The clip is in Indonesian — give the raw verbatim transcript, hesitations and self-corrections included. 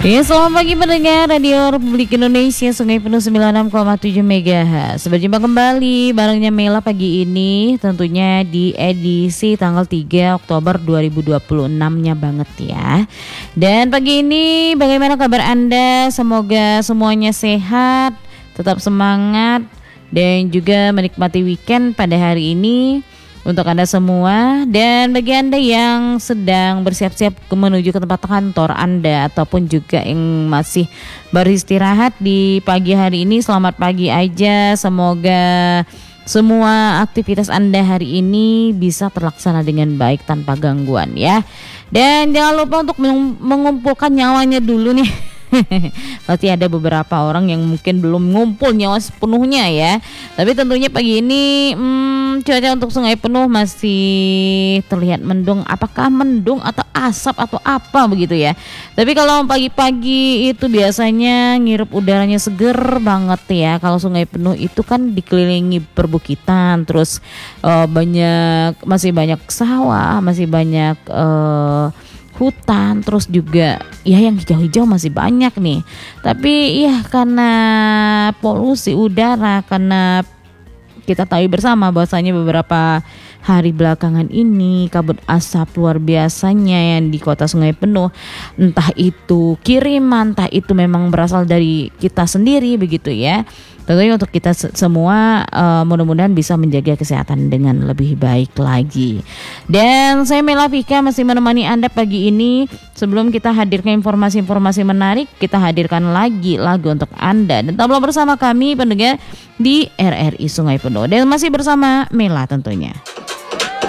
Ya, selamat pagi pendengar Radio Republik Indonesia Sungai Penuh sembilan puluh enam koma tujuh megahertz. Berjumpa kembali barengnya Mela pagi ini, tentunya di edisi tanggal tiga Oktober dua ribu dua puluh enam-nya banget ya. Dan pagi ini bagaimana kabar Anda? Semoga semuanya sehat, tetap semangat dan juga menikmati weekend pada hari ini untuk Anda semua. Dan bagi Anda yang sedang bersiap-siap ke- menuju ke tempat kantor Anda ataupun juga yang masih beristirahat di pagi hari ini, selamat pagi aja. Semoga semua aktivitas Anda hari ini bisa terlaksana dengan baik tanpa gangguan ya. Dan jangan lupa untuk meng- mengumpulkan nyawanya dulu nih. Pasti ada beberapa orang yang mungkin belum ngumpul nyawa sepenuhnya ya. Tapi tentunya pagi ini hmm, cuaca untuk Sungai Penuh masih terlihat mendung. Apakah mendung atau asap atau apa begitu ya. Tapi kalau pagi-pagi itu biasanya ngirup udaranya seger banget ya. Kalau Sungai Penuh itu kan dikelilingi perbukitan, terus uh, banyak masih banyak sawah, masih banyak uh, hutan, terus juga ya yang hijau-hijau masih banyak nih. Tapi ya karena polusi udara, karena kita tahu bersama bahwasanya beberapa hari belakangan ini kabut asap luar biasanya yang di kota Sungai Penuh, entah itu kiriman, entah itu memang berasal dari kita sendiri begitu ya. Tentunya untuk kita se- semua uh, mudah-mudahan bisa menjaga kesehatan dengan lebih baik lagi. Dan saya Mela Vika masih menemani Anda pagi ini. Sebelum kita hadirkan informasi-informasi menarik, kita hadirkan lagi lagu untuk Anda. Dan tetaplah bersama kami pendengar di R R I Sungai Penuh. Dan masih bersama Mela tentunya.